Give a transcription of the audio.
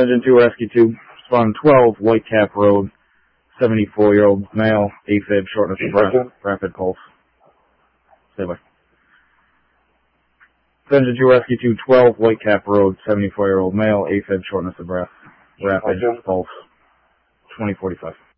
Engine 2 Rescue 2, spawn 12, Whitecap Road, 74-year-old male, AFib, shortness of breath, rapid pulse. Stay by. Engine 2 Rescue 2, 12, Whitecap Road, 74-year-old male, AFib, shortness of breath, rapid pulse, 2045.